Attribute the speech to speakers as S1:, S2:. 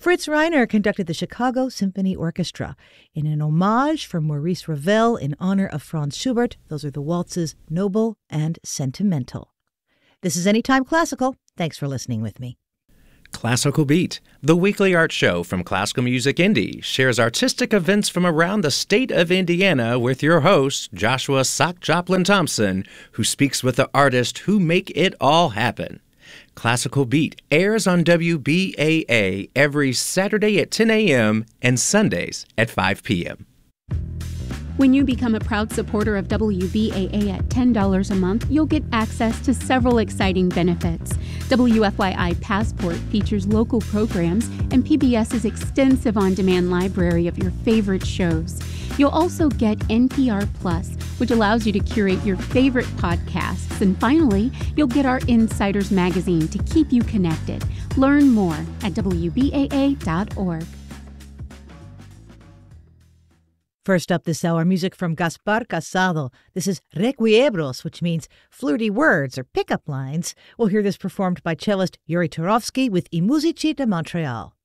S1: Fritz Reiner conducted the Chicago Symphony Orchestra in an homage from Maurice Ravel in honor of Franz Schubert. Those are the waltzes Noble and Sentimental. This is Anytime Classical. Thanks for listening with me.
S2: Classical Beat, the weekly art show from Classical Music Indy, shares artistic events from around the state of Indiana with your host, Joshua Sock Joplin Thompson, who speaks with the artists who make it all happen. Classical Beat airs on WBAA every Saturday at 10 a.m. and Sundays at 5 p.m.
S3: When you become a proud supporter of WBAA at $10 a month, you'll get access to several exciting benefits. WFYI Passport features local programs and PBS's extensive on-demand library of your favorite shows. You'll also get NPR Plus, which allows you to curate your favorite podcasts. And finally, you'll get our Insiders magazine to keep you connected. Learn more at WBAA.org.
S1: First up this hour, music from Gaspar Casado. This is Requiebros, which means flirty words or pickup lines. We'll hear this performed by cellist Yuri Turovsky with I Musici de Montreal.